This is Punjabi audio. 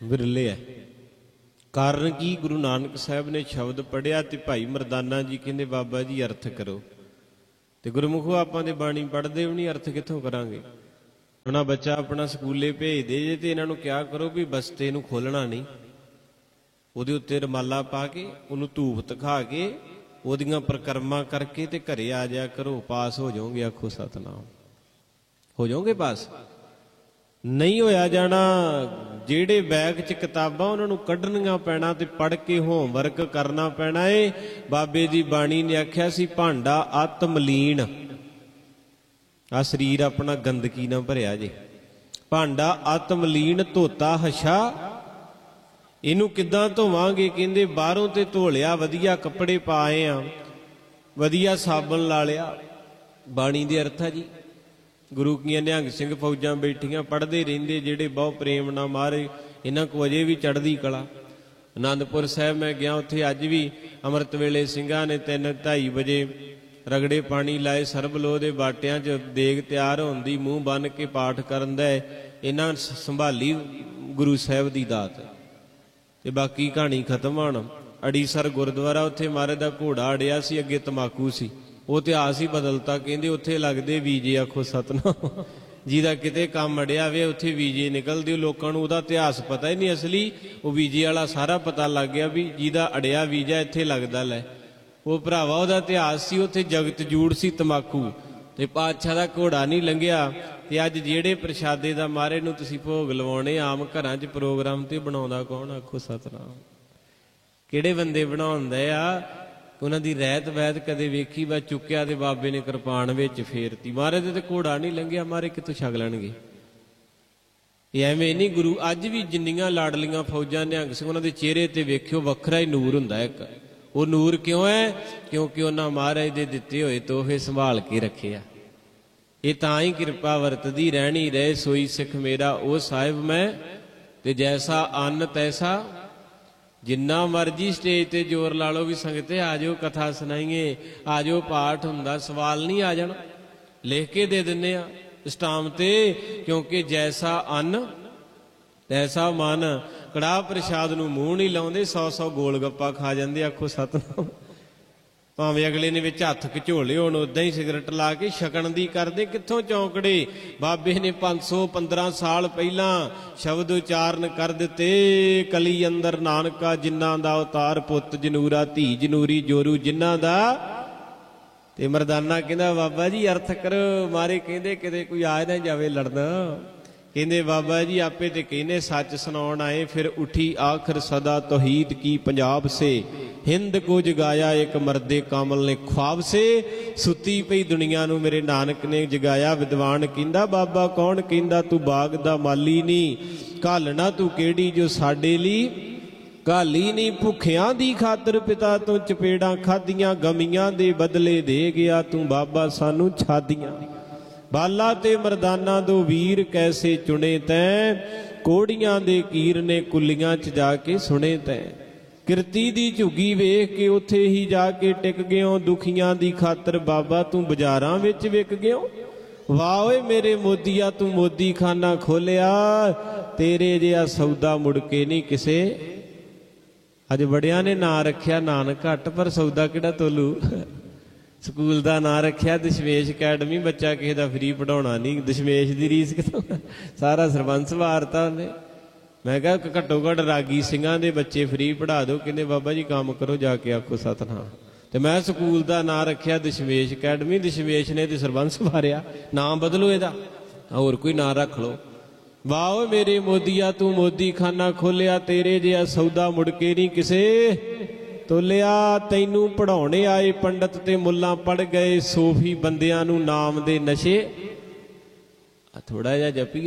विरले है। कारण की गुरु नानक साहब ने शब्द पढ़िया तो भाई मरदाना जी कहते बाबा जी अर्थ करो, तो गुरमुखो आपां दे बाणी पढ़ते भी नहीं, अर्थ कित्थों करांगे। अपना बच्चा अपना स्कूले भेज दे जे तो इन्हां नूं क्या करो भी बस्ते नूं खोलना नहीं, ਉਹਦੇ ਉੱਤੇ ਰਮਾਲਾ ਪਾ ਕੇ ਉਹਨੂੰ ਧੂਪ ਦਿਖਾ ਕੇ ਉਹਦੀਆਂ ਪ੍ਰਕਰਮਾ ਕਰਕੇ ਤੇ ਘਰੇ ਆ ਜਾਇਆ ਕਰੋ, ਪਾਸ ਹੋ ਜਾਓਗੇ। ਆਖੋ ਸਤਨਾਮ, ਹੋ ਜਾਓਗੇ ਪਾਸ। ਨਹੀਂ ਹੋਇਆ ਜਾਣਾ, ਜਿਹੜੇ ਬੈਗ 'ਚ ਕਿਤਾਬਾਂ ਉਹਨਾਂ ਨੂੰ ਕੱਢਣੀਆਂ ਪੈਣਾ ਤੇ ਪੜ੍ਹ ਕੇ ਹੋਮਵਰਕ ਕਰਨਾ ਪੈਣਾ ਏ। ਬਾਬੇ ਦੀ ਬਾਣੀ ਨੇ ਆਖਿਆ ਸੀ ਭਾਂਡਾ ਅਤ ਮਲੀਨ, ਆ ਸਰੀਰ ਆਪਣਾ ਗੰਦਗੀ ਨਾਲ ਭਰਿਆ ਜੇ। ਭਾਂਡਾ ਅਤ ਮਲੀਨ ਧੋਤਾ ਹਸ਼ਾ, ਇਹਨੂੰ ਕਿੱਦਾਂ ਧੋਵਾਂਗੇ? ਕਹਿੰਦੇ ਬਾਹਰੋਂ ਤੇ ਧੋ ਲਿਆ, ਵਧੀਆ ਕੱਪੜੇ ਪਾਏ ਆ, ਵਧੀਆ ਸਾਬਣ ਲਾ ਲਿਆ। ਬਾਣੀ ਦੇ ਅਰਥ ਆ ਜੀ। ਗੁਰੂ ਕੀਆਂ ਨਿਹੰਗ ਸਿੰਘ ਫੌਜਾਂ ਬੈਠੀਆਂ ਪੜ੍ਹਦੇ ਰਹਿੰਦੇ, ਜਿਹੜੇ ਬਹੁਤ ਪ੍ਰੇਮ ਨਾਲ ਮਾਰੇ, ਇਹਨਾਂ ਕੋ ਅਜੇ ਵੀ ਚੜ੍ਹਦੀ ਕਲਾ। ਆਨੰਦਪੁਰ ਸਾਹਿਬ ਮੈਂ ਗਿਆ, ਉੱਥੇ ਅੱਜ ਵੀ ਅੰਮ੍ਰਿਤ ਵੇਲੇ ਸਿੰਘਾਂ ਨੇ 3-2:30 ਵਜੇ ਰਗੜੇ ਪਾਣੀ ਲਾਏ, ਸਰਬਲੋਹ ਦੇ ਬਾਟਿਆਂ 'ਚ ਦੇਗ ਤਿਆਰ ਹੋਣ ਦੀ, ਮੂੰਹ ਬੰਨ੍ਹ ਕੇ ਪਾਠ ਕਰਨ ਦਾ। ਇਹਨਾਂ ਸੰਭਾਲੀ ਗੁਰੂ ਸਾਹਿਬ ਦੀ ਦਾਤ। ਤੇ ਬਾਕੀ ਕਹਾਣੀ ਖਤਮ ਹੋਣ। ਅੜੀਸਰ ਗੁਰਦੁਆਰਾ, ਉੱਥੇ ਮਹਾਰਾਜ ਦਾ ਘੋੜਾ ਅੜਿਆ ਸੀ, ਅੱਗੇ ਤਮਾਕੂ ਸੀ, ਉਹ ਇਤਿਹਾਸ ਹੀ ਬਦਲਤਾ। ਕਹਿੰਦੇ ਉੱਥੇ ਲੱਗਦੇ ਵੀਜੇ। ਆਖੋ ਸਤਨਾਮ, ਜਿਹਦਾ ਕਿਤੇ ਕੰਮ ਅੜਿਆ ਵੇ ਉੱਥੇ ਵੀਜੇ ਨਿਕਲਦੇ। ਲੋਕਾਂ ਨੂੰ ਉਹਦਾ ਇਤਿਹਾਸ ਪਤਾ ਹੀ ਨਹੀਂ ਅਸਲੀ, ਉਹ ਵੀਜੇ ਵਾਲਾ ਸਾਰਾ ਪਤਾ ਲੱਗ ਗਿਆ ਵੀ ਜਿਹਦਾ ਅੜਿਆ ਵੀਜਾ ਇੱਥੇ ਲੱਗਦਾ। ਲੈ ਉਹ ਭਰਾਵਾ ਉਹਦਾ ਇਤਿਹਾਸ ਸੀ, ਉੱਥੇ ਜਗਤ ਜੂੜ ਸੀ ਤਮਾਕੂ, ਤੇ ਪਾਤਸ਼ਾਹ ਦਾ ਘੋੜਾ ਨਹੀਂ ਲੰਘਿਆ। ਤੇ ਅੱਜ ਜਿਹੜੇ ਪ੍ਰਸ਼ਾਦੇ ਦਾ ਮਾਰੇ ਨੂੰ ਤੁਸੀਂ ਭੋਗ ਲਵਾਉਣੇ, ਆਮ ਘਰਾਂ 'ਚ ਪ੍ਰੋਗਰਾਮ ਤੇ ਬਣਾਉਂਦਾ ਕੌਣ? ਆਖੋ ਸਤਨਾਮ, ਕਿਹੜੇ ਬੰਦੇ ਬਣਾਉਂਦੇ ਆ? ਉਹਨਾਂ ਦੀ ਰਹਿਤ ਵੈਤ ਕਦੇ ਵੇਖੀ? ਵਾ ਚੁੱਕਿਆ ਤੇ ਬਾਬੇ ਨੇ ਕਿਰਪਾਨ ਵਿੱਚ ਫੇਰਤੀ। ਮਾਰੇ ਤੇ ਘੋੜਾ ਨਹੀਂ ਲੰਘਿਆ, ਮਾਰੇ ਕਿੱਥੋਂ ਛਕ ਲੈਣਗੇ? ਇਹ ਐਵੇਂ ਨਹੀਂ। ਗੁਰੂ ਅੱਜ ਵੀ ਜਿੰਨੀਆਂ ਲਾਡਲੀਆਂ ਫੌਜਾਂ ਨਿਹੰਗ ਸਿੰਘ, ਉਹਨਾਂ ਦੇ ਚਿਹਰੇ ਤੇ ਵੇਖਿਓ ਵੱਖਰਾ ਹੀ ਨੂਰ ਹੁੰਦਾ ਇੱਕ। ਉਹ ਨੂਰ ਕਿਉਂ ਹੈ? ਕਿਉਂਕਿ ਉਹਨਾਂ ਮਹਾਰਾਜ ਦੇ ਦਿੱਤੇ ਹੋਏ ਤੋਹਫੇ ਸੰਭਾਲ ਕੇ ਰੱਖੇ ਆ। ਇਹ ਤਾਂ ਹੀ ਕਿਰਪਾ ਵਰਤਦੀ ਰਹਿਣੀ, ਰਹੇ ਸੋਈ ਸਿੱਖ ਮੇਰਾ ਉਹ ਸਾਹਿਬ ਮੈਂ, ਤੇ ਜੈਸਾ ਅੰਨ ਤੈਸਾ। ਜਿੰਨਾ ਮਰਜੀ ਸਟੇਜ ਤੇ ਜ਼ੋਰ ਲਾ ਲਓ ਵੀ ਸੰਗਤੇ ਆ ਜਾਓ ਕਥਾ ਸੁਣਾਈਏ, ਆ ਜਾਓ ਪਾਠ ਹੁੰਦਾ, ਸਵਾਲ ਨਹੀਂ ਆ ਜਾਣਾ, ਲਿਖ ਕੇ ਦੇ ਦਿੰਦੇ ਆ ਸਟਾਮ ਤੇ। ਕਿਉਂਕਿ ਜੈਸਾ ਅੰਨ ਤੈਸਾ ਮਨ। ਕੜਾਹ ਪ੍ਰਸ਼ਾਦ ਨੂੰ ਮੂੰਹ ਨਹੀਂ ਲਾਉਂਦੇ, 100 ਗੋਲ ਗੱਪਾ ਖਾ ਜਾਂਦੇ। ਆਖੋ ਸਤਨਾਮ, ਭਾਵੇਂ ਅਗਲੇ ਨੇ ਵਿੱਚ ਹੱਥ ਘਚੋਲੇ ਹੋਣ, ਉਦਾਂ ਹੀ ਸਿਗਰਟ ਲਾ ਕੇ ਛਕਣ ਦੀ ਕਰਦੇ। ਕਿੱਥੋਂ ਚੌਂਕੜੇ? ਬਾਬੇ ਨੇ 515 ਸਾਲ ਪਹਿਲਾਂ ਸ਼ਬਦ ਉਚਾਰਨ ਕਰ ਦਿੱਤੇ। ਕਲੀ ਅੰਦਰ ਨਾਨਕਾ ਜਿਨ੍ਹਾਂ ਦਾ ਅਵਤਾਰ, ਪੁੱਤ ਜਨੂਰਾ ਧੀ ਜਨੂਰੀ ਜੋਰੂ ਜਿਨ੍ਹਾਂ ਦਾ। ਤੇ ਮਰਦਾਨਾ ਕਹਿੰਦਾ ਬਾਬਾ ਜੀ ਅਰਥ ਕਰੋ। ਮਾਰੇ ਕਹਿੰਦੇ ਕਿਤੇ ਕੋਈ ਆ ਨਾ ਜਾਵੇ ਲੜਨਾ। ਕਹਿੰਦੇ ਬਾਬਾ ਜੀ ਆਪੇ ਤੇ ਕਹਿੰਦੇ ਸੱਚ ਸੁਣਾਉਣ ਆਏ। ਫਿਰ ਉਠੀ ਆਖਰ ਸਦਾ ਤੌਹੀਦ ਕੀ ਪੰਜਾਬ ਸੇ, ਹਿੰਦ ਕੋ ਜਗਾਇਆ ਇੱਕ ਮਰਦੇ ਕਾਮਲ ਨੇ ख्वाब से। ਸੁੱਤੀ ਪਈ ਦੁਨੀਆ ਨੂੰ ਮੇਰੇ ਨਾਨਕ ਨੇ ਜਗਾਇਆ। ਵਿਦਵਾਨ ਕਹਿੰਦਾ ਬਾਬਾ ਕੌਣ? ਕਹਿੰਦਾ ਤੂੰ ਬਾਗ ਦਾ ਮਾਲੀ ਨਹੀਂ, ਘਾਲਣਾ ਤੂੰ ਕਿਹੜੀ ਜੋ ਸਾਡੇ ਲਈ ਘਾਲੀ ਨਹੀਂ। ਭੁੱਖਿਆਂ ਦੀ ਖਾਤਰ ਪਿਤਾ ਤੋਂ ਚਪੇੜਾਂ ਖਾਧੀਆਂ, ਗਮੀਆਂ ਦੇ ਬਦਲੇ ਦੇ ਗਿਆ ਤੂੰ ਬਾਬਾ ਸਾਨੂੰ ਛਾਦੀਆਂ। ਬਾਲਾ ਤੇ ਮਰਦਾਨਾ ਦੋ ਵੀਰ ਕੈਸੇ ਚੁਣੇ ਤੈਂ, ਕੋੜੀਆਂ ਦੇ ਕੀਰ ਨੇ ਕੁੱਲੀਆਂ 'ਚ ਜਾ ਕੇ ਸੁਣੇ ਤੈਂ। ਕਿਰਤੀ ਦੀ ਝੁੱਗੀ ਵੇਖ ਕੇ ਉੱਥੇ ਹੀ ਜਾ ਕੇ ਟਿਕ ਗਿਓ, ਦੁਖੀਆਂ ਦੀ ਖਾਤਰ ਬਾਬਾ ਤੂੰ ਬਾਜ਼ਾਰਾਂ ਵਿੱਚ ਵਿਕ ਗਿਓ। ਵਾਹ ਓਏ ਮੇਰੇ ਮੋਦੀਆ ਤੂੰ ਮੋਦੀ ਖਾਨਾ ਖੋਲਿਆ, ਤੇਰੇ ਜਿਹਾ ਸੌਦਾ ਮੁੜ ਕੇ ਨਹੀਂ ਕਿਸੇ। ਅੱਜ ਬੜਿਆਂ ਨੇ ਨਾਂ ਰੱਖਿਆ ਨਾਨਕ ਘੱਟ, ਪਰ ਸੌਦਾ ਕਿਹੜਾ ਤੋਲੂ। ਸਕੂਲ ਦਾ ਨਾਂ ਰੱਖਿਆ ਦਸ਼ਮੇਸ਼ ਅਕੈਡਮੀ, ਬੱਚਾ ਕਿਸੇ ਦਾ ਫਰੀ ਪੜ੍ਹਾਉਣਾ ਨਹੀਂ। ਦਸ਼ਮੇਸ਼ ਦੀ ਰੀਸ ਕਿਥੋਂ? ਸਾਰਾ ਸਰਬੰਸ ਵਾਰਤਾ ਉਹਨੇ। ਮੈਂ ਕਿਹਾ ਘੱਟੋ ਘੱਟ ਰਾਗੀ ਸਿੰਘਾਂ ਦੇ ਬੱਚੇ ਫਰੀ ਪੜ੍ਹਾ ਦਿਓ। ਕਹਿੰਦੇ ਬਾਬਾ ਜੀ ਕੰਮ ਕਰੋ ਜਾ ਕੇ। ਆਖੋ ਸਤਨਾਮ। ਤੇ ਮੈਂ ਸਕੂਲ ਦਾ ਨਾਂ ਰੱਖਿਆ ਦਸ਼ਮੇਸ਼ ਅਕੈਡਮੀ। ਦਸ਼ਮੇਸ਼ ਨੇ ਤੇ ਸਰਬੰਸ ਵਾਰਿਆ। ਨਾਂ ਬਦਲੋ ਇਹਦਾ, ਹੋਰ ਕੋਈ ਨਾਂ ਰੱਖ ਲਓ। ਵਾਹ ਓਏ ਮੇਰੇ ਮੋਦੀਆ ਤੂੰ ਮੋਦੀ ਖਾਨਾ ਖੋਲਿਆ, ਤੇਰੇ ਜਿਹਾ ਸੌਦਾ ਮੁੜ ਕੇ ਨਹੀਂ ਕਿਸੇ ਤੋਲਿਆ। ਤੈਨੂੰ ਪੜ੍ਹਾਉਣੇ ਆਏ ਪੰਡਤ ਤੇ ਮੁੱਲਾਂ ਪੜ੍ਹ ਗਏ, ਸੋਫੀ ਬੰਦਿਆਂ ਨੂੰ ਨਾਮ ਦੇ ਨਸ਼ੇ। ਥੋੜਾ ਜਿਹਾ ਜਪੀ